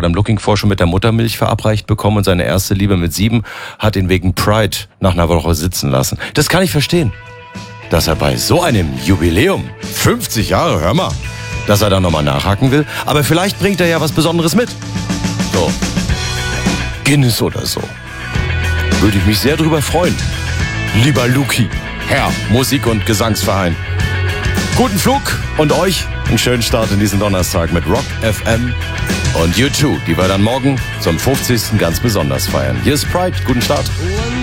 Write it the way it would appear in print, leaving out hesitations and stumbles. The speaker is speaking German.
beim Looking For schon mit der Muttermilch verabreicht bekommen und seine erste Liebe mit 7 hat ihn wegen Pride nach einer Woche sitzen lassen. Das kann ich verstehen. Dass er bei so einem Jubiläum, 50 Jahre, hör mal, dass er da nochmal nachhaken will. Aber vielleicht bringt er ja was Besonderes mit. So, Guinness oder so. Würde ich mich sehr drüber freuen. Lieber Luki, Herr Musik- und Gesangsverein. Guten Flug und euch einen schönen Start in diesen Donnerstag mit Rock FM und U2, die wir dann morgen zum 50. ganz besonders feiern. Hier ist Pride, guten Start.